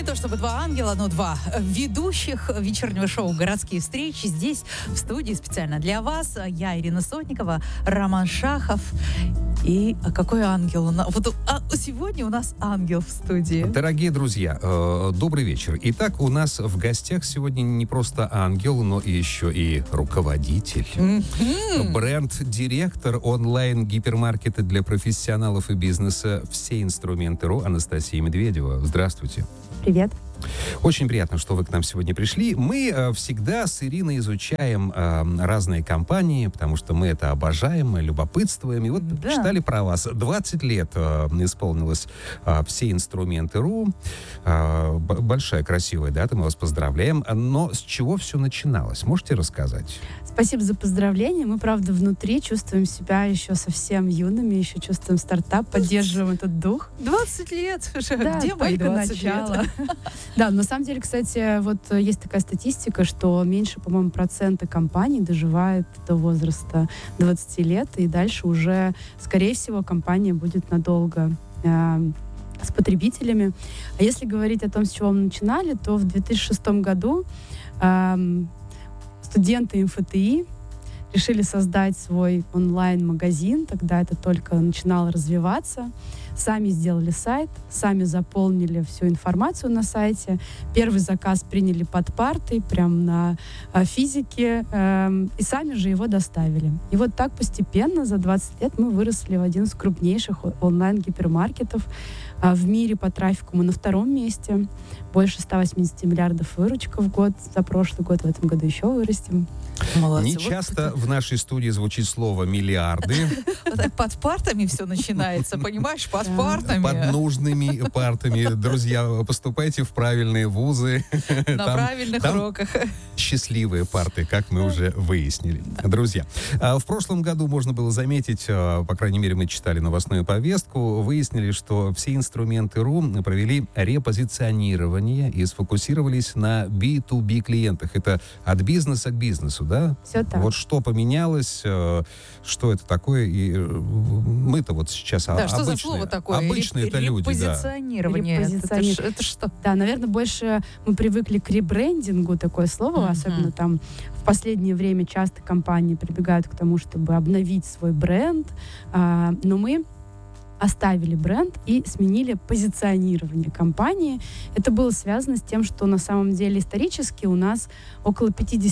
то чтобы два ангела, но два ведущих вечернего шоу «Городские встречи» здесь, в студии, специально для вас. Я Ирина Сотникова, Роман Шахов. И какой ангел у нас? Вот сегодня у нас ангел в студии. Дорогие друзья, добрый вечер. Итак, у нас в гостях сегодня не просто ангел, но еще и руководитель. Бренд-директор онлайн-гипермаркета для профессионалов и бизнеса «Все инструменты.ру» Анастасия Медведева. Здравствуйте. Привет. Очень приятно, что вы к нам сегодня пришли. Мы всегда с Ириной изучаем разные компании, потому что мы это обожаем, мы любопытствуем. И вот читали про вас. 20 лет исполнилось «Все инструменты.ру». Большая, красивая дата, мы вас поздравляем. Но с чего все начиналось? Можете рассказать? Спасибо за поздравления. Мы, правда, внутри чувствуем себя еще совсем юными, еще чувствуем стартап, поддерживаем этот дух. 20 лет. Да, где мои 20 начало. лет? Да, на самом деле, кстати, вот есть такая статистика, что меньше, по-моему, процента компаний доживает до возраста 20 лет, и дальше уже, скорее всего, компания будет надолго с потребителями. А если говорить о том, с чего мы начинали, то в 2006 году студенты МФТИ решили создать свой онлайн-магазин, тогда это только начинало развиваться. Сами сделали сайт, сами заполнили всю информацию на сайте. Первый заказ приняли под партой, прям на физике, и сами же его доставили. И вот так постепенно за 20 лет мы выросли в один из крупнейших онлайн-гипермаркетов. В мире по трафику мы на втором месте. Больше 180 миллиардов выручка в год. За прошлый год, в этом году еще вырастем. Молодцы. Не часто в нашей студии звучит слово «миллиарды». Вот так под партами все начинается, понимаешь? Под партами. Под нужными партами. Друзья, поступайте в правильные вузы. На правильных уроках. Счастливые парты, как мы уже выяснили. Друзья, в прошлом году можно было заметить, по крайней мере, мы читали новостную повестку, выяснили, что все инструменты.ру провели репозиционирование и сфокусировались на B2B клиентах. Это от бизнеса к бизнесу, да? Все так. Вот что поменялось, что это такое, и мы-то вот сейчас да, что за слово такое? Обычные это люди, да. Репозиционирование. Это что? Да, наверное, больше мы привыкли к ребрендингу, такое слово, особенно там в последнее время часто компании прибегают к тому, чтобы обновить свой бренд, но мы оставили бренд и сменили позиционирование компании. Это было связано с тем, что на самом деле исторически у нас около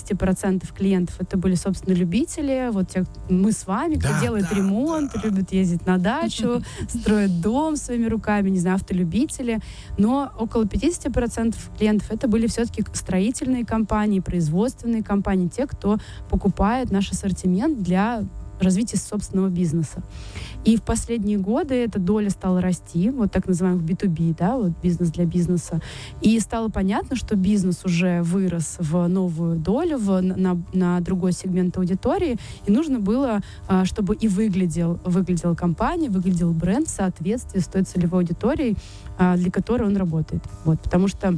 50% клиентов это были, собственно, любители, вот те, мы с вами, кто делает ремонт, любит ездить на дачу, строит дом своими руками, не знаю, автолюбители. Но около 50% клиентов это были все-таки строительные компании, производственные компании, те, кто покупает наш ассортимент для развития собственного бизнеса. И в последние годы эта доля стала расти, вот так называемый B2B, да, вот бизнес для бизнеса. И стало понятно, что бизнес уже вырос в новую долю, на другой сегмент аудитории, и нужно было, чтобы и выглядела компания, выглядел бренд в соответствии с той целевой аудиторией, для которой он работает. Вот, потому что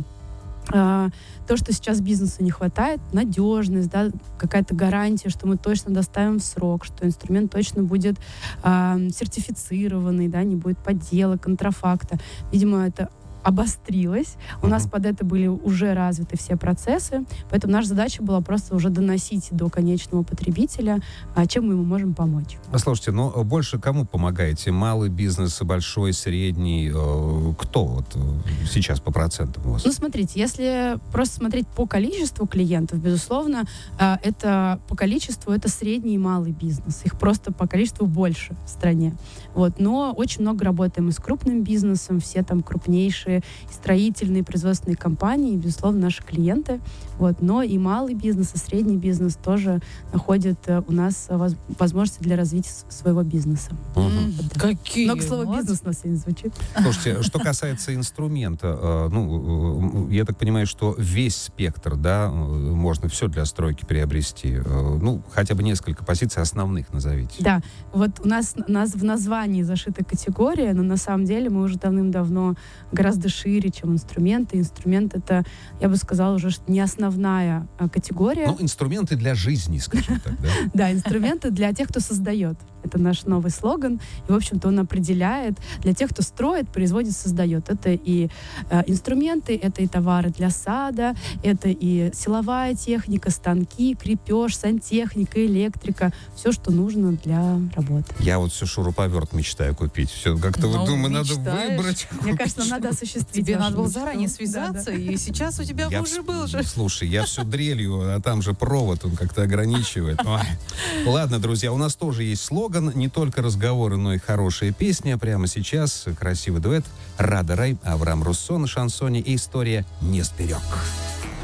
то, что сейчас бизнесу не хватает, надежность, да, какая-то гарантия, что мы точно доставим в срок, что инструмент точно будет сертифицированный, да, не будет подделок, контрафакта. Видимо, это обострилось. У нас под это были уже развиты все процессы, поэтому наша задача была просто уже доносить до конечного потребителя, чем мы ему можем помочь. Слушайте, но больше кому помогаете? Малый бизнес, большой, средний? Кто вот сейчас по процентам у вас? Ну, смотрите, если просто смотреть по количеству клиентов, безусловно, это по количеству это средний и малый бизнес. Их просто по количеству больше в стране. Вот. Но очень много работаем и с крупным бизнесом, все там крупнейшие строительные, производственные компании, безусловно, наши клиенты. Вот. Но и малый бизнес, и средний бизнес тоже находят у нас возможности для развития своего бизнеса. Какие? Много слова «бизнес» у нас сегодня звучит. Слушайте, что касается инструмента, я так понимаю, что весь спектр, да, можно все для стройки приобрести. Хотя бы несколько позиций основных назовите. Да, вот у нас в названии зашита категория, но на самом деле мы уже давным-давно гораздо шире, чем инструменты. Инструмент — это, я бы сказала, уже не основная категория. Инструменты для жизни, скажем так, да? Да, инструменты для тех, кто создает. Это наш новый слоган. И, в общем-то, он определяет для тех, кто строит, производит, создает. Это и инструменты, это и товары для сада, это и силовая техника, станки, крепеж, сантехника, электрика. Все, что нужно для работы. Я вот все шуруповерт мечтаю купить. Все как-то вот думаю, надо выбрать. Мне кажется, надо осуществить. Тебе надо было заранее связаться, и сейчас у тебя уже был же. Слушай, я все дрелью, а там же провод, он как-то ограничивает. Ой. Ладно, друзья, у нас тоже есть слоган. Не только разговоры, но и хорошая песня. Прямо сейчас красивый дуэт Рада Рай, Авраам Руссо на шансоне и история «Не сберег».